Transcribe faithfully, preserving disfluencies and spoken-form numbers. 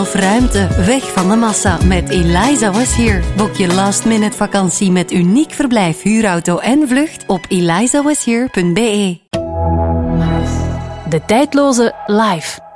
Of ruimte, weg van de massa met Eliza Was Here. Boek je last minute vakantie met uniek verblijf, huurauto en vlucht op eliza was here punt be. De tijdloze live.